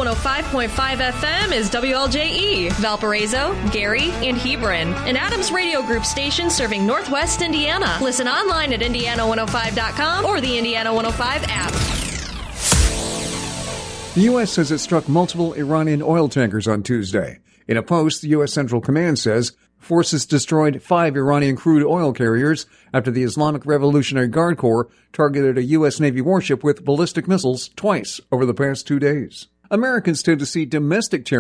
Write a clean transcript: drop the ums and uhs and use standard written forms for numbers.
105.5 FM is WLJE, Valparaiso, Gary, and Hebron, an Adams Radio Group station serving Northwest Indiana. Listen online at Indiana105.com or the Indiana 105 app. The U.S. says it struck multiple Iranian oil tankers on Tuesday. In a post, the U.S. Central Command says forces destroyed 5 Iranian crude oil carriers after the Islamic Revolutionary Guard Corps targeted a U.S. Navy warship with ballistic missiles twice over the past 2 days. Americans tend to see domestic terrorism